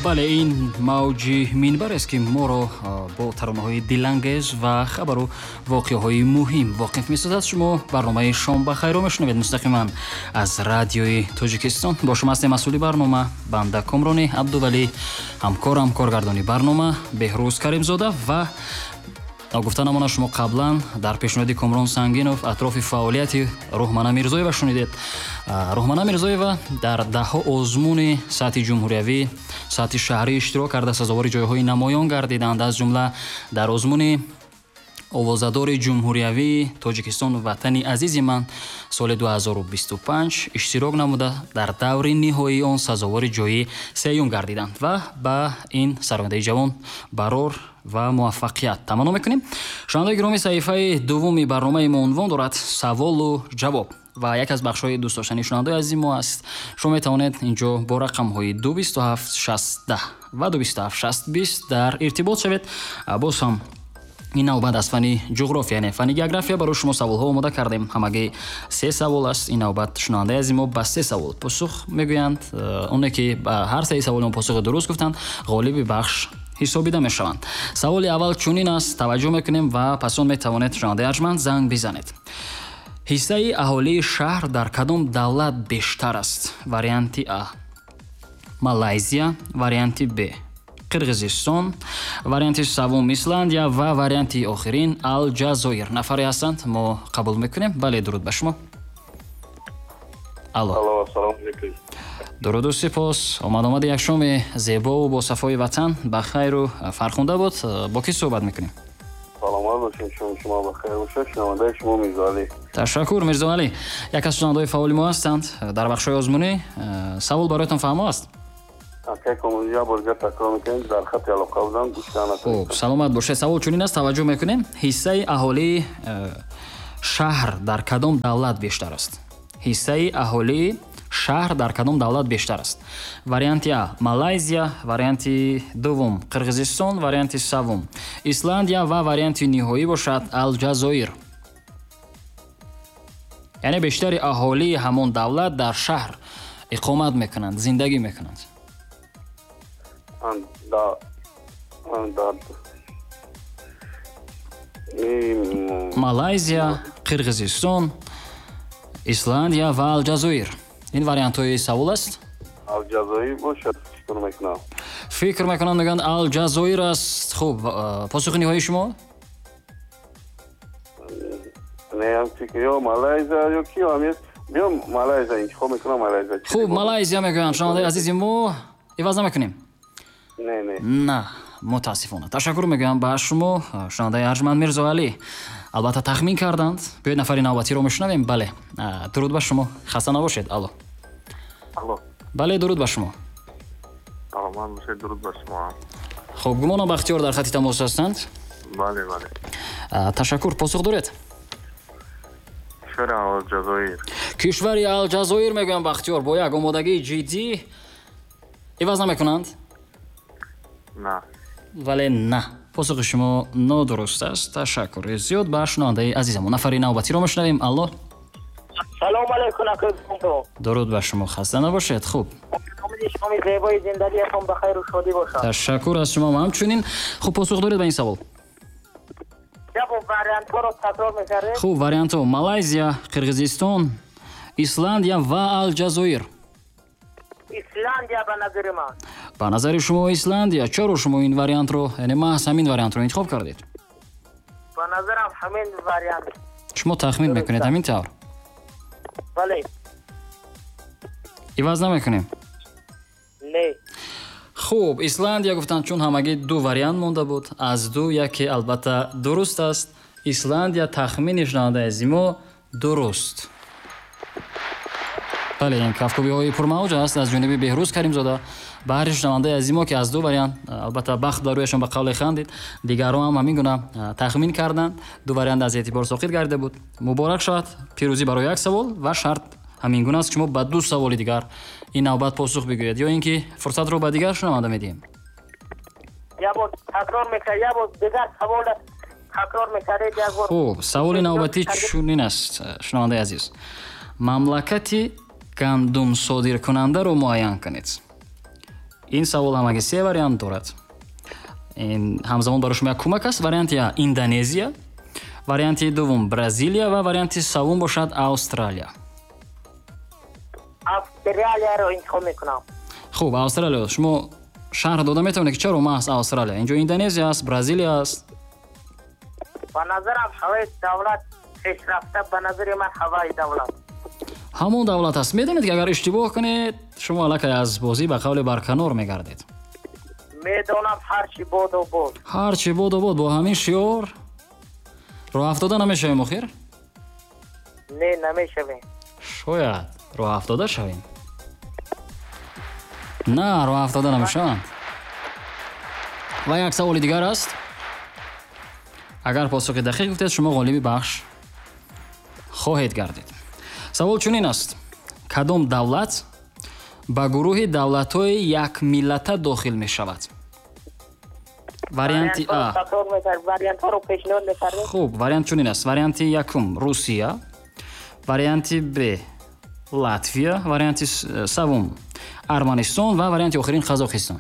бале ин мавҷи минбарест ки моро бо таронаҳои дилангез ва хабару воқеаҳои муҳим воқиф месозад. шумо барномаи шом ба хайро мешунавед мустақиман аз радиои Тоҷикистон. бо шумо ҳастем масъули барнома банда Комрони Абдувалӣ, ҳамкорам коргардони барнома Беҳрӯз Каримзода ва гуфта намона шумо қаблан дар пешниҳоди Комрон Сангинов атрофи фаъолияти Рӯҳмана Мирзоева шунидед. Рӯҳмана Мирзоева дар даҳҳо озмуни сатҳи ҷумҳуриявӣ, сатҳи шаҳрӣ иштирок карда сазовори ҷойҳои намоён гардиданд. аз ҷумла дар озмуни овозадори ҷумҳуриявии Тоҷикистон ватани азизи ман соли 2025 иштирок намуда дар даври ниҳоии он сазовори ҷои сеюм гардиданд ва ба ин сарояндаи ҷавон барор ва муваффақият таманно мекунем. шунавандаи гиромӣ, саҳифаи дуввуми барномаи мо унвон дорад саволу ҷавоб ва яке аз бахшҳои дӯстдоштании шунавандаи азизи мо аст. шумо метавонед инҷо бо рақамҳои 22760 ва 22760 дар иртибот шавед. боз ҳам ин навбат аз фани ҷуғрофия, яъне фани география барои шумо саволҳо омода кардем. ҳамагӣ 3 савол аст. ин навбат шунавандаи азизи мо ба 3 савол посух мегӯянд. оне ки ба ҳар 3 саволи мо посухи дуруст гуфтанд, ғолиби бахш ҳисобида мешаванд. саволи аввал чунин аст, таваҷҷӯҳ мекунем ва пас он метавонед шунавандаи арҷманд занг бизанед. ҳиссаи аҳолии шаҳр дар кадом давлат бештар аст? варианти А Малайзия, варианти Б Қирғизистон, варианти савум Исландия ва варианти охирин Алҷазоир. нафаре ҳастанд, мо қабул мекунем. бале, дуруд ба шумо. алло, ассалому алайкум. дуруду сипос. омадомади якшоми зебову бо сафои ватан ба хайру фархунда буд. бо кӣ суҳбат мекунем? саломат бошед. шумо ба хайр бошед. шунавандаи шумо Мирзоалӣ. ташаккур Мирзоалӣ. як аз шунавандаҳои фаъоли мо ҳастанд дар бахшҳои озмунӣ. савол бароятон фаҳмо аст? саломат бошед. савол чунин аст, таваҷҷӯҳ мекунем. ҳиссаи аҳолии шаҳр дар кадом давлат бештар аст? ҳиссаи аҳолии шаҳр дар кадом давлат бештар аст? варианти А Малайзия, варианти дуввум Қирғизистон, варианти саввум Исландия ва варианти ниҳоӣ бошад Алҷазоир. яъне бештари аҳолии ҳамон давлат дар шаҳр иқомат мекунанд, зиндагӣ мекунанд. Малайзия, Қирғизистон, Исландия ва Алҷазоир. ин вариантҳои савол аст. Алҷазоир бошад, фикр мекунам. фикр мекунам мегӯянд Алҷазоир аст. хуб, посухи ниҳоии шумо? не ам фикр ё Малайзия ё ки ҳамес биём Малайзия интихоб мекунам. Малайзия. хуб, Малайзия мегӯянд. шунавандаи азизи мо иваз намекунем? не, мутаассифона. ташаккур мегӯям ба шумо шунавандаи арҷманд Мирзоалӣ. албатта тахмин карданд. биёед нафари навбатиро мешунавем. бале, дуруд ба шумо. хаста набошед. алло. бале, дуруд ба шумо. саломат бошед. дуруд ба шумо. хуб, гумонам Бахтиёр дар хати тамос ҳастанд. бале. ташаккур. посух доред? кишвари Алҷазоир. кишвари Алҷазоир мегӯям Бахтиёр бо як омодагии ҷиддӣ. иваз намекунанд? на. вале на. посухи шумо нодуруст аст. ташаккури зиёд ба шунавандаи азизамон. нафари навбатиро мешунавем. алло. салому алайкум акбарто. дуруд ба шумо. хаста набошед. хуб, шумо зебои зиндагиатон ба хайру шодӣ бошад. ташаккур аз шумо ҳамчунин. хуб, посух доред ба ин савол? вариантҳоро такрор мекардед? хуб, вариантҳо Малайзия, Қирғизистон, Исландия ва Алҷазоир. исландия ба назари ман. ба назари шумо Исландия. чаро шумо ин вариантро, яъне маҳз ҳамин вариантро интихоб кардед? ба назарам ҳамин вариант. шумо тахмин мекунед ҳамин тавр? бале. иваз намекунем? не. хуб, Исландия гуфтанд, чун ҳамагӣ ду вариант монда буд. аз ду яке албатта дуруст аст. Исландия тахмини шунавандаи азизи мо дуруст. бале, ин кафкобиҳои пурмавҷ аст аз ҷониби Беҳрӯз Каримзода. баҳри шунавандаи азизи мо ки аз ду вариант албатта бахт ба рӯяшон ба қавле хандид. дигарон ҳам ҳамин гуна тахмин карданд. ду вариант аз эътибор соқит гардида буд. муборак шавад. пирӯзӣ барои як савол ва шарт ҳамин гуна аст ки шумо ба ду саволи дигар ин навбат посух бигӯед, ё ин ки фурсатро ба дигар шунаванда медиҳем. хуб, саволи навбатӣ чунин аст, шунавандаи азиз. мамлакати гандум содиркунандаро муайян кунед. ин савол ҳамаги се вариант дорад. ин ҳамзамон барои шумо як кӯмак аст. Варианти а Индонезия, варианти дуввум Бразилия ва варианти саввум бошад Австралия. Австралияро интихоб мекунам. хуб, Австралия. шумо шарҳ дода метавонед ки чаро маҳз Австралия? инҷо Индонезия аст, Бразилия аст. ба назарам ҳавои давлат пешрафта, ба назари ман ҳавои давлат. ҳамон давлат аст. медонед ки агар иштибоҳ кунед шумо аллакай аз бозӣ ба қавли барканор мегардед. медонам ҳарчи боду бод. ҳарчи боду бод бо ҳамин шиёр роҳ афтода намешавем охир? не намешавем. шояд роҳ афтода шавем. на, роҳ афтода намешаванд. ва як саволи дигар аст. агар посухи дақиқ гуфтед шумо ғолиби бахш хоҳед гардид. савол чунин аст: кадом давлат ба гурӯҳи давлатҳои якмиллата дохил мешавад? варианти а. вариантҳоро пешниҳод мекардем. хуб, вариант чунин аст. варианти якум Русия, варианти б Латвия, варианти саввум Арманистон ва варианти охирин Қазоқистон.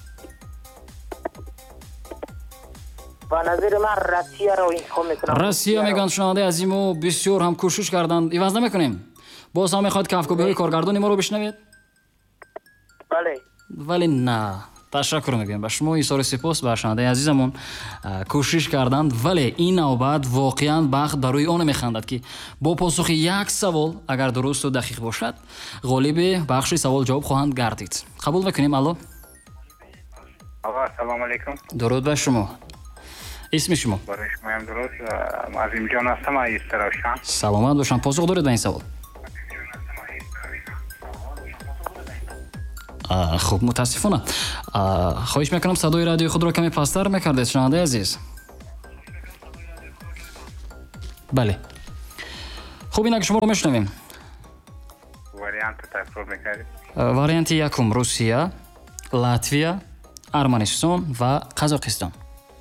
ба назари ман Россияро интихоб мекунам. Россия мегӯянд шунавандаи азиму бисёр ҳам кӯшиш карданд. иваз намекунем. боз ҳам мехоҳед ки ҳафкобиҳои коргардони моро бишнавед? бале. вале на. ташаккур мегӯем ба шумо. изҳори сипос ба шунавандаи азизамон. кӯшиш карданд, вале ин навбат воқеан бахт ба рӯи он механдад ки бо посухи як савол агар дурусту дақиқ бошад ғолиби бахши савол ҷавоб хоҳанд гардид. қабул мекунем. алло. ассалому алайкум. дуруд ба шумо. исми шумо? барои шумоям дуруд. азимҷон ҳастам аз Равшан. саломат бошанд. посух доред ба ин савол? хуб, мутаассифона. хоҳиш мекунам садои радиои худро каме пасттар мекардед шунавандаи азиз. бале. хуб, инак шуморо мешунавем. варианти такрор мекардед? варианти якум Русия, Латвия, Арманистон ва Қазоқистон.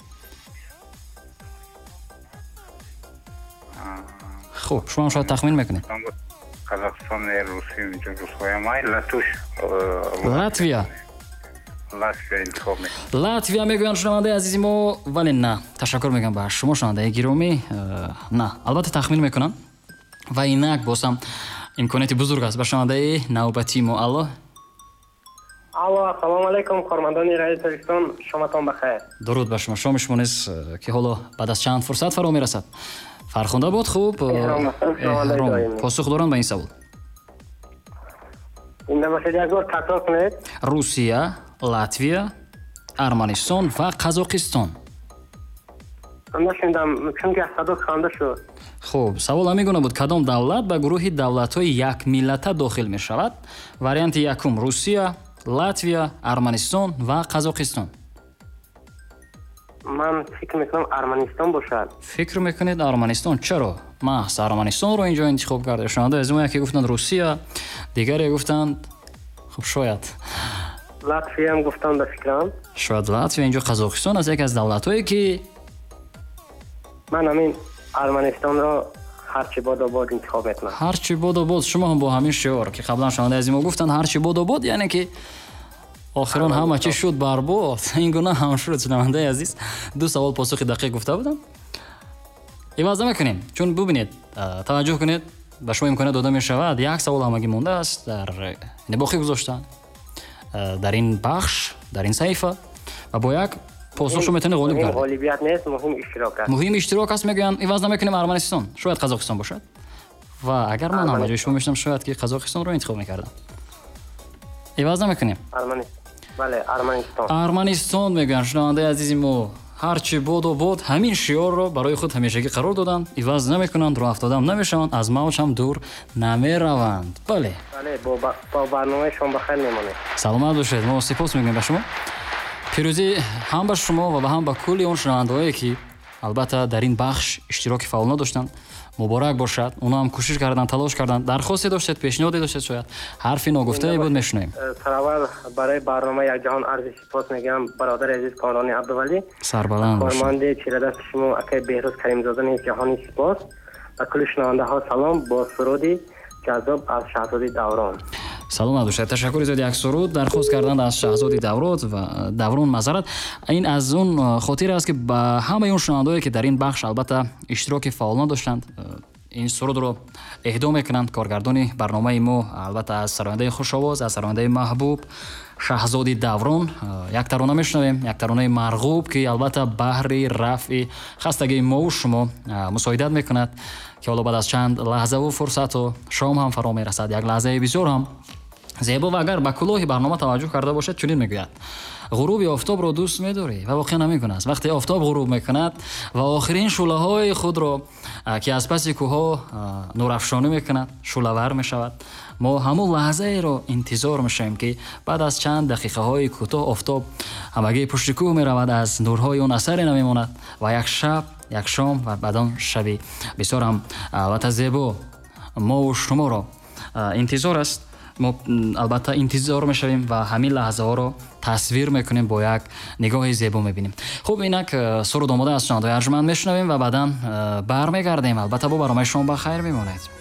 хуб, шумо шояд тахмин мекунед. Казахстон, Русия, Русия, Латуш. Латвия. Латвия интихоб мекунам. Латвия мегӯянд шунавандаи азизи мо, вале на. ташаккур мегӯям ба шумо шунавандаи гиромӣ. на, албатта тахмин мекунам. ва инак бозам имконияти бузург аст ба шунавандаи навбатии мо. алло. алло, ассалому алайкум, кормандони радиои Tojikiston, шоматон бахайр. дуруд ба шумо. шоми шумо низ ки ҳоло баъд аз чанд фурсат фаро мерасад. фархонда бод. хуб, посух доранд ба ин савол. Русия, Латвия, Арманистон ва Қазоқистон. хуб, савол ҳамин гуна буд: кадом давлат ба гурӯҳи давлатҳои якмиллата дохил мешавад? варианти якум Русия, Латвия, Арманистон ва Қазоқистон. ман фикр мекунам Арманистон бошад. фикр мекунед Арманистон? чаро маҳз Арманистонро инҷо интихоб карда? шунаванда азимо яке гуфтанд Русия, дигаре гуфтанд хуб шояд Латвияам гуфтам ба фикрам. шояд Латвия. инҷо Қазоқистон аз яке аз давлатҳое ки ман ҳамин Арманистонро ҳарчи бодобод интихоб мекунам. ҳарчи бодобод. шумо ҳам бо ҳамин шиёр ки қаблан шунаванда азимо гуфтанд ҳарчи бодобод, яъне ки охирон ҳама чӣ шуд барбод. ин гуна ҳам шуд. шунавандаи азиз, ду савол посухи дақиқ гуфта будам. иваз намекунем, чун бубинед, таваҷҷӯҳ кунед, ба шумо имконият дода мешавад. як савол ҳамагӣ мондааст дар нибохӣ гузоштан дар ин бахш, дар ин саҳифа, ва бо як посух шумо метавонед ғолиб гардед. ғолибият нест, муҳим иштирок аст. муҳим иштирок аст мегӯянд. иваз намекунем Арманистон, шояд Қазоқистон бошад. ва агар ман ҳам ба ҷои шумо мешудам, шояд ки Қазоқистонро интихоб мекардам. иваз намекунем. бале, Арманистон. Арманистон мегӯянд шунавандаи азизи мо. ҳарчи боду бод ҳамин шиёрро барои худ ҳамешагӣ қарор доданд. иваз намекунанд, роҳ афтодам намешаванд, аз мавҷ ҳам дур намераванд. бале. бале, бо барномаи шумо бахайр мемонед. саломат бошед. мо сипос мегӯем ба шумо. пирӯзӣ ҳам ба шумо ва ҳам ба кулли он шунавандаҳое ки албатта дар ин бахш иштироки фаъол надоштанд муборак бошад. онҳо ҳам кӯшиш карданд, талош карданд. дархосте доштед, пешниҳоде доштед, шояд ҳарфи ногуфтае буд, мешунавем. сараввал барои барнома якҷаҳон арзи сипос мегӯям бародари азиз Комрони Абдувалӣ. сарбаланд бошед. корманди чирадасти шумо акай Беҳрӯз Каримзода низ ҷаҳони сипос ва кулли шунавандаҳо салом бо суруди ҷазоб аз Шаҳзоди Даврон. салом надошед. Ташаккури зиёд. Як суруд дархост карданд аз шаҳзоди Даврон мазарат. Ин аз он хотир аст ки ба ҳамаи он шунавандое ки дар ин бахш албатта иштироки фаъол надоштанд, ин сурудро эҳдо мекунанд. Коргардони барномаи мо албатта аз сарояндаи Хушовоз, аз сарояндаи маҳбуб шаҳзоди Даврон як тарона мешунавем, як таронаи марғуб ки албатта баҳри рафъи хастагии мову шумо мусоидат мекунад, ки ҳоло баъд аз чанд лаҳзаву фурсату шом ҳам фаро мерасад. Як лаҳзаи бисёр ҳам зебо ва агар ба кӯлоҳи барнома таваҷҷӯҳ карда бошед, чунин мегӯяд: ғуруби офтобро дӯст медорӣ? Ва воқеан ҳамин аст. Вақте офтоб ғуруб мекунад ва охирин шӯълаҳои худро ки аз паси кӯҳҳо нурафшонӣ мекунад, шӯълавар мешавад, мо ҳамон лаҳзаеро интизор мешавем ки баъд аз чанд дақиқаҳои кӯтоҳ офтоб ҳамагии пушти кӯҳ меравад, аз нурҳои он асаре намемонад ва як шаб, як шом ва баъд он шаби бисёр ҳам албатта зебо мову шуморо интизор аст. мо албатта интизор мешавем ва ҳамин лаҳзаҳоро тасвир мекунем, бо як нигоҳи зебо мебинем. хуб, инак суруд омода аз шунавандаҳои арҷуманд мешунавем ва баъдан бармегардем. албатта бо барномаи Шом ба хайр мемонед.